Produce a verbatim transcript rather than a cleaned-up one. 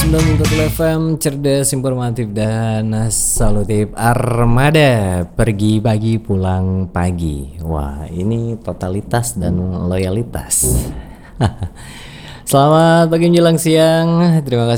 sembilan titik nol F M, cerdas, informatif, dan solutif. Armada, pergi pagi pulang pagi. Wah, ini totalitas dan loyalitas. Selamat pagi menjelang siang. Terima